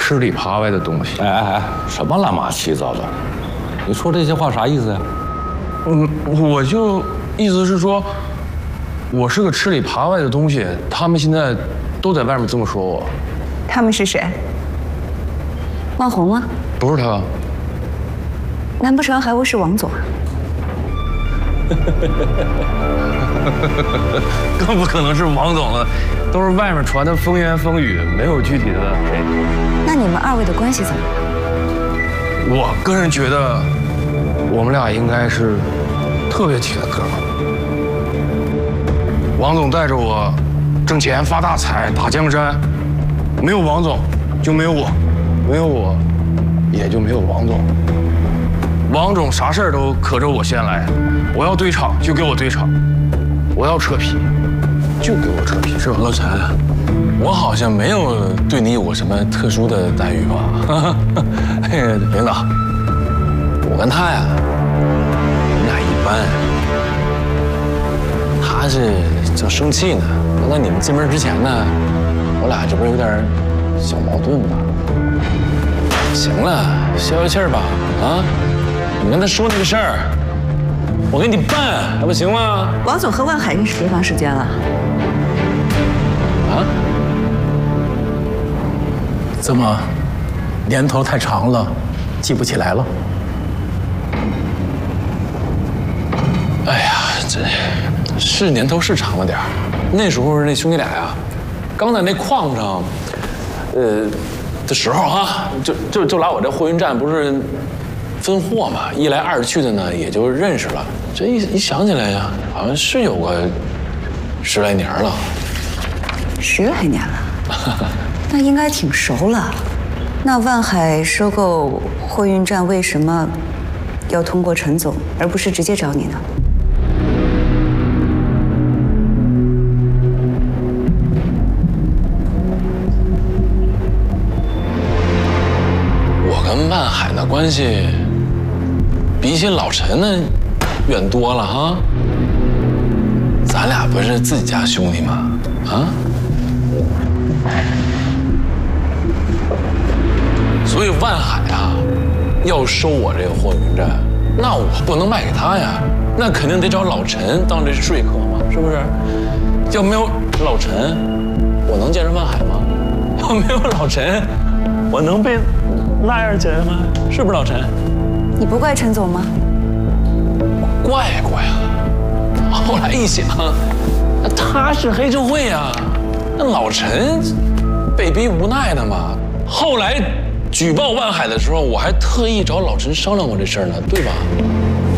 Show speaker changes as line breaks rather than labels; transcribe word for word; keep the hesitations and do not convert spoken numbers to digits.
吃里扒外的东西。
哎哎哎，什么乱码七糟的？你说这些话啥意思呀？
嗯，我就意思是说，我是个吃里扒外的东西，他们现在都在外面这么说我。
他们是谁？汪红吗？
不是他。
难不成还会是王总啊？
更不可能是王总了，都是外面传的风言风语，没有具体的谁。
那你们二位的关系怎么样？
我个人觉得，我们俩应该是特别铁的哥们儿。王总带着我挣钱发大财打江山，没有王总就没有我，没有我也就没有王总。王总啥事儿都可着我先来，我要对场就给我对场，我要扯皮就给我扯皮，是吧？
老陈，我好像没有对你有过什么特殊的待遇吧？领导，我跟他呀，我们俩一般。他是正生气呢，刚才你们进门之前呢，我俩这不是有点小矛盾吗？行了，消消气儿吧，啊！你跟他说那个事儿，我给你办，还不行吗？
王总和万海认识多长时间了？
啊？
怎么，年头太长了，记不起来了？
哎呀，这是年头是长了点儿。那时候那兄弟俩呀，刚在那矿上，呃的时候啊，就就就来我这货运站不是分货嘛，一来二去的呢，也就认识了。这一一想起来呀，好像是有个十来年了。
十来年了，那应该挺熟了。那万海收购货运站为什么要通过陈总，而不是直接找你呢？
我跟万海的关系比起老陈呢远多了哈。咱俩不是自己家兄弟吗？啊？所以万海啊，要收我这个货运站，那我不能卖给他呀，那肯定得找老陈当这说客嘛，是不是？要没有老陈，我能见着万海吗？要没有老陈，我能被那样见吗？是不是老陈？
你不怪陈总吗？
怪怪啊！后来一想，那他是黑社会啊，那老陈被逼无奈的嘛。后来举报万海的时候，我还特意找老陈商量过这事儿呢，对吧？